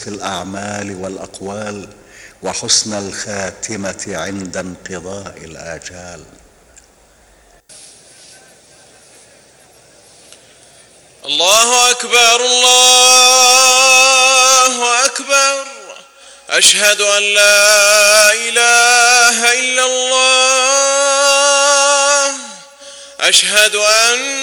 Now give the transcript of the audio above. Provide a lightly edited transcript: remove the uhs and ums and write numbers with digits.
في الأعمال والأقوال، وحسن الخاتمة عند انقضاء الآجال. الله أكبر الله أكبر، أشهد أن لا إله إلا الله، أشهد أن